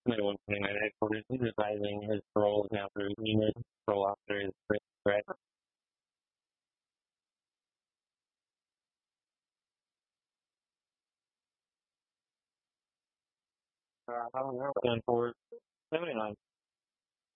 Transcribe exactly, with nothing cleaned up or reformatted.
Everyone putting my headquarters exercising his parole is now through unit. Parole officer is Chris Brett. Uh, I don't know. Ten four seventy nine.